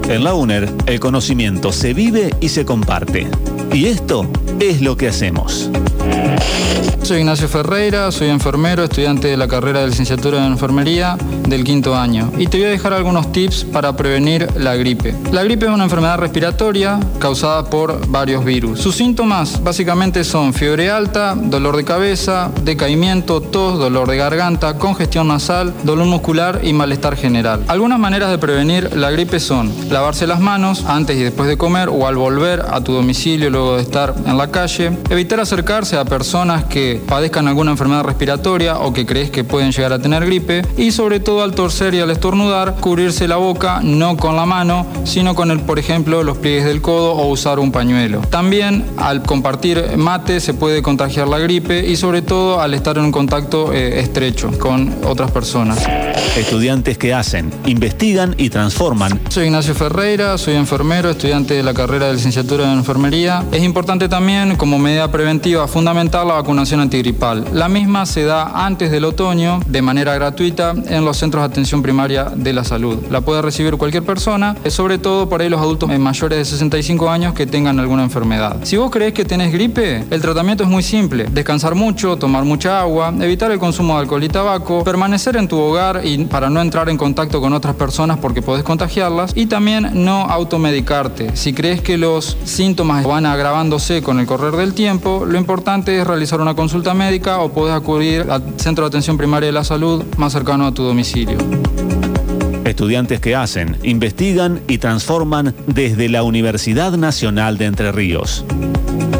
En la UNER, el conocimiento se vive y se comparte. Y esto es lo que hacemos. Soy Ignacio Ferreira, soy enfermero, estudiante de la carrera de licenciatura en enfermería del 5º año. Y te voy a dejar algunos tips para prevenir la gripe. La gripe es una enfermedad respiratoria causada por varios virus. Sus síntomas básicamente son fiebre alta, dolor de cabeza, decaimiento, tos, dolor de garganta, congestión nasal, dolor muscular y malestar general. Algunas maneras de prevenir la gripe son lavarse las manos antes y después de comer o al volver a tu domicilio luego de estar en la calle, evitar acercarse a personas que padezcan alguna enfermedad respiratoria o que crees que pueden llegar a tener gripe y sobre todo al toser y al estornudar, cubrirse la boca no con la mano, sino con por ejemplo, los pliegues del codo o usar un pañuelo. También al compartir mate se puede contagiar la gripe y sobre todo al estar en un contacto estrecho con otras personas. Estudiantes que hacen, investigan y transforman. Soy Ignacio Ferreira, soy enfermero, estudiante de la carrera de licenciatura en enfermería. Es importante también, como medida preventiva fundamental, la vacunación antigripal. La misma se da antes del otoño, de manera gratuita, en los centros de atención primaria de la salud. La puede recibir cualquier persona, sobre todo por ahí los adultos mayores de 65 años que tengan alguna enfermedad. Si vos creés que tenés gripe, el tratamiento es muy simple. Descansar mucho, tomar mucha agua, evitar el consumo de alcohol y tabaco, permanecer en tu hogar y para no entrar en contacto con otras personas porque podés contagiarlas, y también no automedicarte. Si crees que los síntomas van agravándose con el correr del tiempo, lo importante es realizar una consulta médica o podés acudir al centro de atención primaria de la salud más cercano a tu domicilio. Estudiantes que hacen, investigan y transforman desde la Universidad Nacional de Entre Ríos.